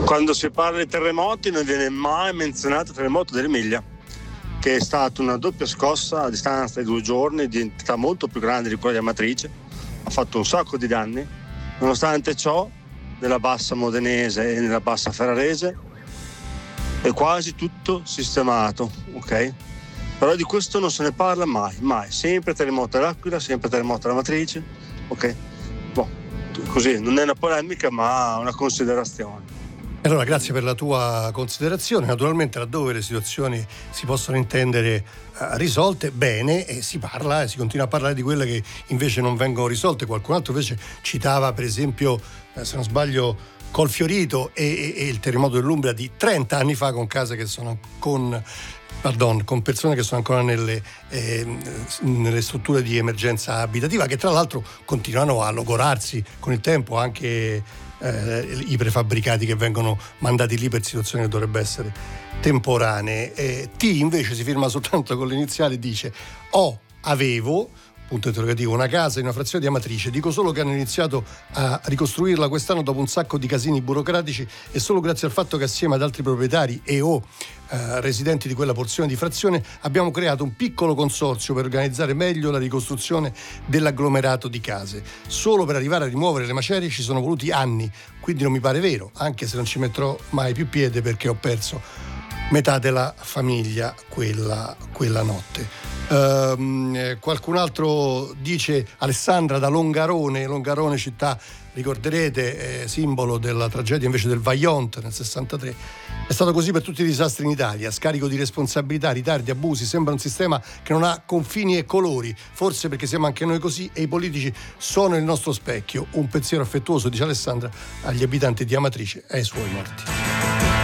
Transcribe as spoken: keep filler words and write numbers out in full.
Quando si parla di terremoti non viene mai menzionato il terremoto dell'Emilia, che è stata una doppia scossa a distanza di due giorni di entità molto più grande di quella di Amatrice, ha fatto un sacco di danni. Nonostante ciò, nella bassa modenese e nella bassa ferrarese è quasi tutto sistemato, ok? Però di questo non se ne parla mai, mai. Sempre terremoto all'Aquila, sempre terremoto alla Matrice, ok? Boh, così, non è una polemica, ma una considerazione. Allora, grazie per la tua considerazione. Naturalmente, laddove le situazioni si possono intendere uh, risolte, bene, e si parla e si continua a parlare di quelle che invece non vengono risolte. Qualcun altro invece citava, per esempio, eh, se non sbaglio, Colfiorito e, e, e il terremoto dell'Umbria di trenta anni fa, con case che sono con, pardon, con persone che sono ancora nelle, eh, nelle strutture di emergenza abitativa, che tra l'altro continuano a logorarsi con il tempo, anche Eh, i prefabbricati che vengono mandati lì per situazioni che dovrebbero essere temporanee. eh, T invece si firma soltanto con le iniziali, dice: ho, avevo, punto interrogativo, una casa in una frazione di Amatrice, dico solo che hanno iniziato a ricostruirla quest'anno dopo un sacco di casini burocratici, e solo grazie al fatto che assieme ad altri proprietari e o eh, residenti di quella porzione di frazione abbiamo creato un piccolo consorzio per organizzare meglio la ricostruzione dell'agglomerato di case. Solo per arrivare a rimuovere le macerie ci sono voluti anni, quindi non mi pare vero, anche se non ci metterò mai più piede perché ho perso metà della famiglia quella, quella notte. Uh, qualcun altro dice: Alessandra da Longarone, Longarone città, ricorderete, eh, simbolo della tragedia invece del Vajont nel sessantatré. È stato così per tutti i disastri in Italia, scarico di responsabilità, ritardi, abusi, sembra un sistema che non ha confini e colori, forse perché siamo anche noi così e i politici sono il nostro specchio. Un pensiero affettuoso, dice Alessandra, agli abitanti di Amatrice e ai suoi morti.